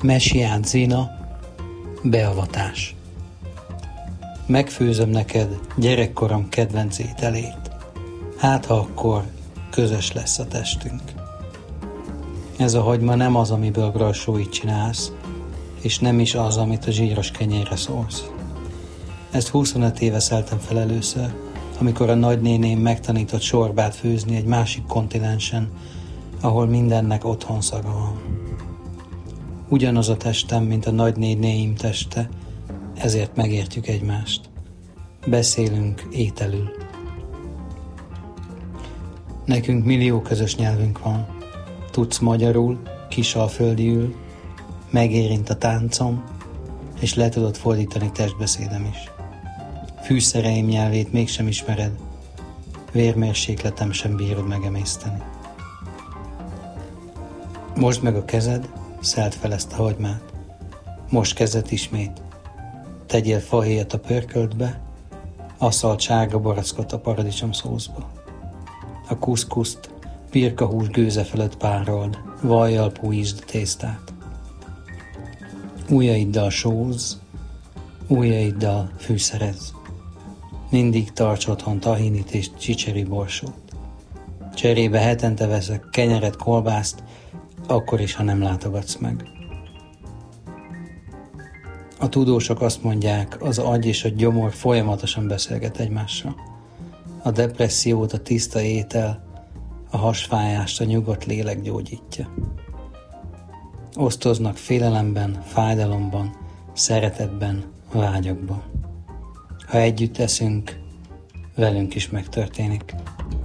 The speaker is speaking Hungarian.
Messián Zina, beavatás. Megfőzöm neked gyerekkorom kedvenc ételét, hát ha akkor közös lesz a testünk. Ez a hagyma nem az, amiből grassóit csinálsz, és nem is az, amit a zsíros kenyérre szólsz. Ezt 25 éve szeltem fel először, amikor a nagynéném megtanított sorbát főzni egy másik kontinensen, ahol mindennek otthon szaga van. Ugyanaz a testem, mint a nagynénéim teste, ezért megértjük egymást. Beszélünk ételül. Nekünk millió közös nyelvünk van. Tudsz magyarul, kisalföldiül, megérint a táncom, és le tudod fordítani testbeszédem is. Fűszereim nyelvét mégsem ismered, vérmérsékletem sem bírod megemészteni. Mosd meg a kezed, szeld fel ezt a hagymát. Most kezdett ismét. Tegyél fahéjat a pörköltbe, asszalt sárga barackot a paradicsom szószba. A kuszkuszt birkahús gőze felett párold, vajjal puhítsd a tésztát. Ujjaiddal sózz, ujjaiddal fűszerezz. Mindig tarts otthon tahinit és csicseri borsót. Cserébe hetente veszek kenyeret, kolbászt, akkor is, ha nem látogatsz meg. A tudósok azt mondják, az agy és a gyomor folyamatosan beszélget egymással. A depressziót a tiszta étel, a hasfájást a nyugodt lélek gyógyítja. Osztoznak félelemben, fájdalomban, szeretetben, vágyakban. Ha együtt eszünk, velünk is megtörténik.